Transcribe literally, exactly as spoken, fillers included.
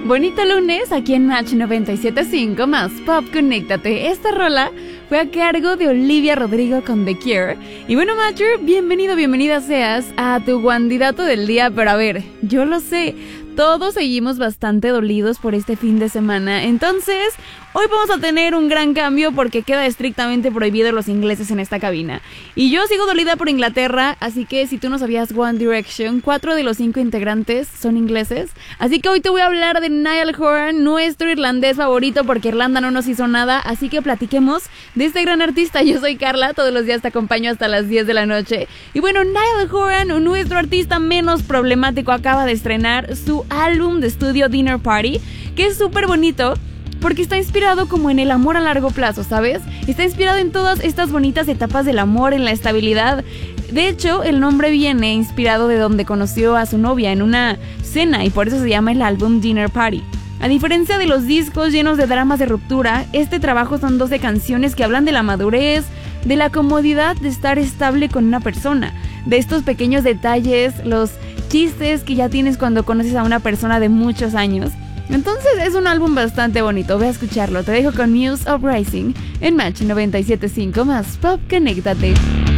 Bonito lunes aquí en Match noventa y siete punto cinco más Pop Conéctate. Esta rola fue a cargo de Olivia Rodrigo con The Cure. Y bueno, Matcher, bienvenido, bienvenida seas a tu candidato del día. Pero a ver, yo lo sé, todos seguimos bastante dolidos por este fin de semana. Entonces, hoy vamos a tener un gran cambio porque queda estrictamente prohibido los ingleses en esta cabina. Y yo sigo dolida por Inglaterra, así que si tú no sabías One Direction, cuatro de los cinco integrantes son ingleses. Así que hoy te voy a hablar de Niall Horan, nuestro irlandés favorito, porque Irlanda no nos hizo nada. Así que platiquemos de este gran artista. Yo soy Carla, todos los días te acompaño hasta las diez de la noche. Y bueno, Niall Horan, nuestro artista menos problemático, acaba de estrenar su álbum de estudio Dinner Party, que es súper bonito porque está inspirado como en el amor a largo plazo, ¿sabes? Está inspirado en todas estas bonitas etapas del amor, en la estabilidad. De hecho, el nombre viene inspirado de donde conoció a su novia en una cena, y por eso se llama el álbum Dinner Party. A diferencia de los discos llenos de dramas de ruptura, este trabajo son doce canciones que hablan de la madurez, de la comodidad de estar estable con una persona, de estos pequeños detalles, los chistes que ya tienes cuando conoces a una persona de muchos años. Entonces es un álbum bastante bonito, ve a escucharlo. Te dejo con Muse Uprising en Match noventa y siete punto cinco más Pop Conéctate.